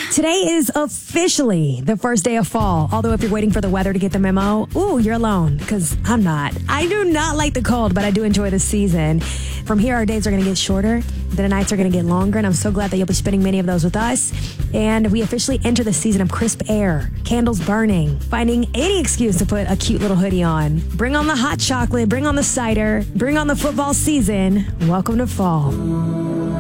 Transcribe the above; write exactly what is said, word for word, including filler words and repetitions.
Today is officially the first day of fall. Although if you're waiting for the weather to get the memo, ooh, you're alone because I'm not. I do not like the cold, but I do enjoy the season. From here, our days are going to get shorter. The nights are going to get longer, and I'm so glad that you'll be spending many of those with us. And we officially enter the season of crisp air, candles burning, finding any excuse to put a cute little hoodie on. Bring on the hot chocolate, bring on the cider, bring on the football season. Welcome to fall.